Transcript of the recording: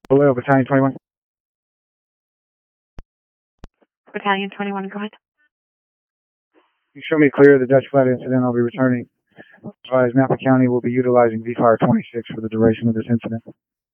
Hello, Battalion 21. Battalion 21, go ahead. You show me clear of the Dutch Flat incident. I'll be returning. Advise Napa County will be utilizing V-Fire 26 for the duration of this incident.